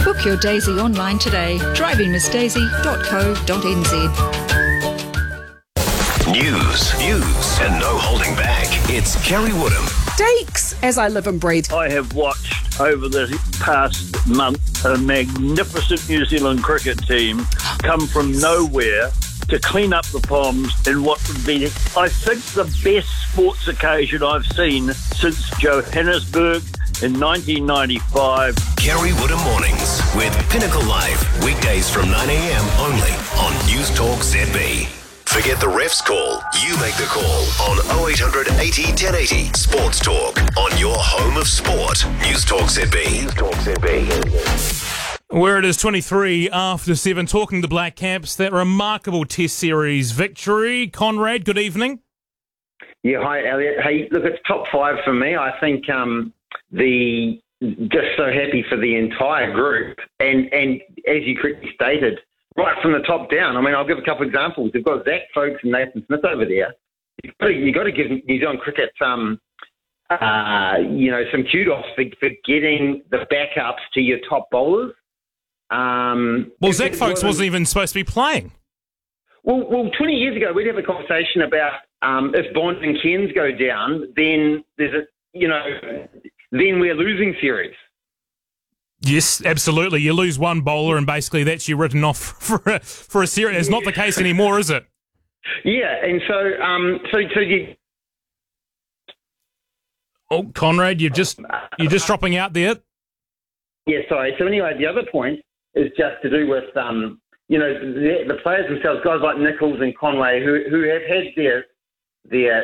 Book your Daisy online today. drivingmissdaisy.co.nz. News, and no holding back. It's Kerry Woodham. Deeks, as I live and breathe. I have watched over the past month a magnificent New Zealand cricket team come from nowhere to clean up the Poms in what would be, I think, the best sports occasion I've seen since Johannesburg in 1995. Kerry Woodham Mornings with Pinnacle Live. Weekdays from 9am only on News Talk ZB. Forget the ref's call. You make the call on 0800 80 1080 Sports Talk on your home of sport. News Talk ZB. News Talk ZB. Where it is 23 after 7, talking to the Black Caps, that remarkable Test Series victory. Conrad, good evening. Yeah, hi, Elliot. Hey, look, it's top 5 for me. I think just so happy for the entire group. And as you correctly stated, right from the top down. I mean, I'll give a couple of examples. They've got Zach Folkes and Nathan Smith over there. You've got to give New Zealand cricket some kudos for getting the backups to your top bowlers. Well, Zach Folkes wasn't even supposed to be playing. Well, 20 years ago, we'd have a conversation about if Bond and Cairns go down, then then we're losing series. Yes, absolutely. You lose one bowler and basically that's you written off for a series. It's not the case anymore, is it? Yeah, and so you. Oh, Conrad, you're just dropping out there. Yeah, sorry. So anyway, the other point is just to do with the players themselves, guys like Nichols and Conway, who have had their